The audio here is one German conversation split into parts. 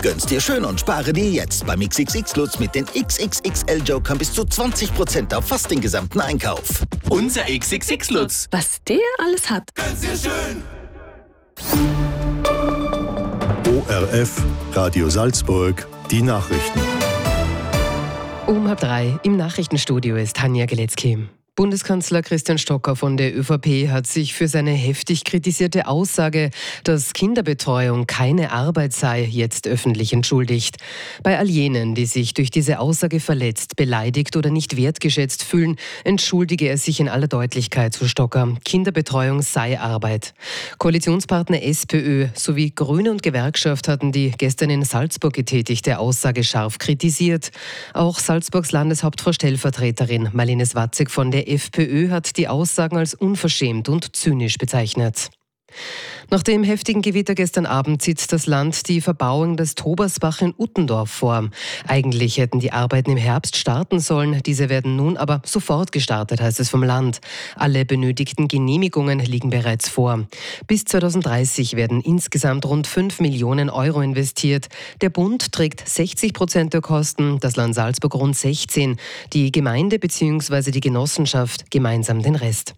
Gönn's dir schön und spare dir jetzt beim XXX Lutz mit den XXXL-Jokern bis zu 20% auf fast den gesamten Einkauf. Unser XXX Lutz. Was der alles hat. Gönn's dir schön. ORF, Radio Salzburg, die Nachrichten. Um 2:30 im Nachrichtenstudio ist Tanja Geletzky. Bundeskanzler Christian Stocker von der ÖVP hat sich für seine heftig kritisierte Aussage, dass Kinderbetreuung keine Arbeit sei, jetzt öffentlich entschuldigt. Bei all jenen, die sich durch diese Aussage verletzt, beleidigt oder nicht wertgeschätzt fühlen, entschuldige er sich in aller Deutlichkeit zu Stocker. Kinderbetreuung sei Arbeit. Koalitionspartner SPÖ sowie Grüne und Gewerkschaft hatten die gestern in Salzburg getätigte Aussage scharf kritisiert. Auch Salzburgs Landeshauptfrau Stellvertreterin Marlene Swatzek von der FPÖ hat die Aussagen als unverschämt und zynisch bezeichnet. Nach dem heftigen Gewitter gestern Abend zieht das Land die Verbauung des Tobersbach in Uttendorf vor. Eigentlich hätten die Arbeiten im Herbst starten sollen. Diese werden nun aber sofort gestartet, heißt es vom Land. Alle benötigten Genehmigungen liegen bereits vor. Bis 2030 werden insgesamt rund 5 Millionen Euro investiert. Der Bund trägt 60% der Kosten, das Land Salzburg rund 16%, die Gemeinde bzw. die Genossenschaft gemeinsam den Rest.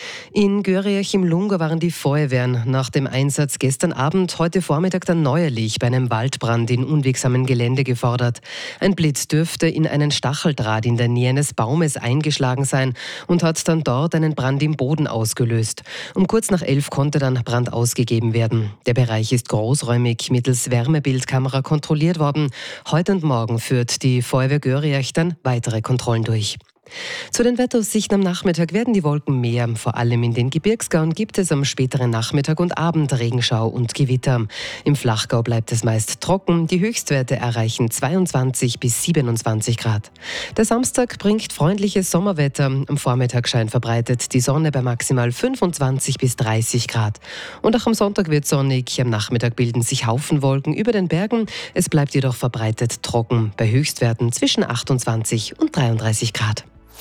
In Göriach im Lungau waren die Feuerwehren nach dem Einsatz gestern Abend, heute Vormittag dann neuerlich bei einem Waldbrand in unwegsamem Gelände gefordert. Ein Blitz dürfte in einen Stacheldraht in der Nähe eines Baumes eingeschlagen sein und hat dann dort einen Brand im Boden ausgelöst. Um kurz nach 11 konnte dann Brand ausgegeben werden. Der Bereich ist großräumig mittels Wärmebildkamera kontrolliert worden. Heute und morgen führt die Feuerwehr Göriach dann weitere Kontrollen durch. Zu den Wetteraussichten am Nachmittag werden die Wolken mehr. Vor allem in den Gebirgsgauen gibt es am späteren Nachmittag und Abend Regenschau und Gewitter. Im Flachgau bleibt es meist trocken. Die Höchstwerte erreichen 22 bis 27 Grad. Der Samstag bringt freundliches Sommerwetter. Am Vormittag scheint verbreitet die Sonne bei maximal 25 bis 30 Grad. Und auch am Sonntag wird sonnig. Am Nachmittag bilden sich Haufenwolken über den Bergen. Es bleibt jedoch verbreitet trocken. Bei Höchstwerten zwischen 28 und 33 Grad.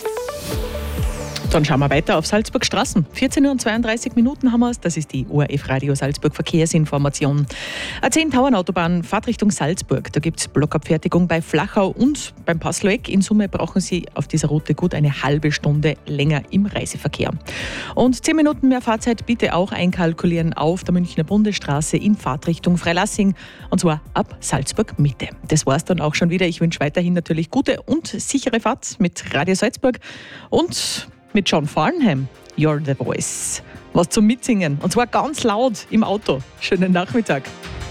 Dann schauen wir weiter auf Salzburg Straßen. 14:32 haben wir es. Das ist die ORF Radio Salzburg Verkehrsinformation. A10-Tauernautobahn, Fahrt Richtung Salzburg. Da gibt es Blockabfertigung bei Flachau und beim Passloeck. In Summe brauchen Sie auf dieser Route gut eine halbe Stunde länger im Reiseverkehr. Und 10 Minuten mehr Fahrzeit bitte auch einkalkulieren auf der Münchner Bundesstraße in Fahrtrichtung Freilassing. Und zwar ab Salzburg Mitte. Das war's dann auch schon wieder. Ich wünsche weiterhin natürlich gute und sichere Fahrt mit Radio Salzburg und mit John Farnham, You're the Voice. Was zum Mitsingen. Und zwar ganz laut im Auto. Schönen Nachmittag.